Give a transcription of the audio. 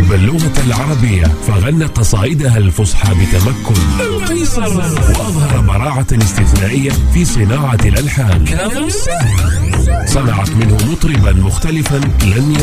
يتقن اللغة العربية، فغنى قصائدها الفصحى بتمكن، وأظهر براعة استثنائية في صناعة الألحان. صنعت منه مطربا مختلفا لن